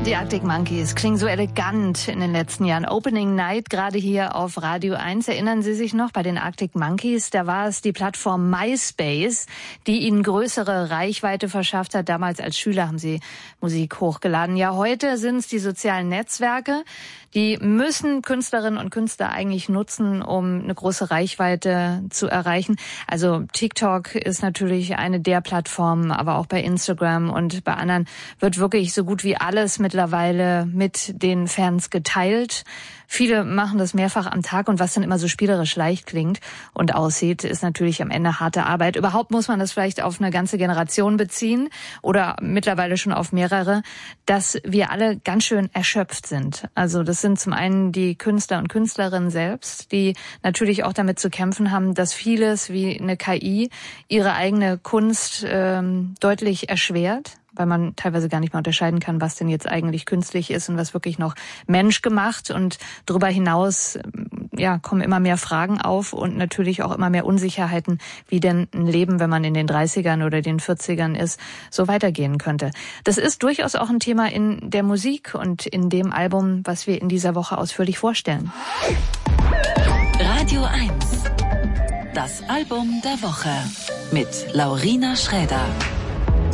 Die Arctic Monkeys klingen so elegant in den letzten Jahren. Opening Night gerade hier auf Radio 1. Erinnern Sie sich noch, bei den Arctic Monkeys, da war es die Plattform MySpace, die ihnen größere Reichweite verschafft hat. Damals als Schüler haben sie Musik hochgeladen. Ja, heute sind es die sozialen Netzwerke. Die müssen Künstlerinnen und Künstler eigentlich nutzen, um eine große Reichweite zu erreichen. Also TikTok ist natürlich eine der Plattformen, aber auch bei Instagram und bei anderen wird wirklich so gut wie alles mittlerweile mit den Fans geteilt. Viele machen das mehrfach am Tag und was dann immer so spielerisch leicht klingt und aussieht, ist natürlich am Ende harte Arbeit. Überhaupt muss man das vielleicht auf eine ganze Generation beziehen oder mittlerweile schon auf mehrere, dass wir alle ganz schön erschöpft sind. Also das sind zum einen die Künstler und Künstlerinnen selbst, die natürlich auch damit zu kämpfen haben, dass vieles wie eine KI ihre eigene Kunst deutlich erschwert, weil man teilweise gar nicht mehr unterscheiden kann, was denn jetzt eigentlich künstlich ist und was wirklich noch menschgemacht. Und darüber hinaus kommen immer mehr Fragen auf und natürlich auch immer mehr Unsicherheiten, wie denn ein Leben, wenn man in den 30ern oder den 40ern ist, so weitergehen könnte. Das ist durchaus auch ein Thema in der Musik und in dem Album, was wir in dieser Woche ausführlich vorstellen. Radio 1. Das Album der Woche mit Laurina Schräder.